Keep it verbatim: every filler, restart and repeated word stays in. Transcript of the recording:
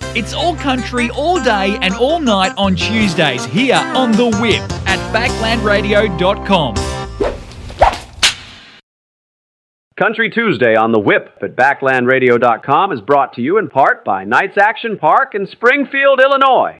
It's all country, all day and all night on Tuesdays here on The Whip at backland radio dot com. Country Tuesday on The Whip at backland radio dot com is brought to you in part by Knights Action Park in Springfield, Illinois.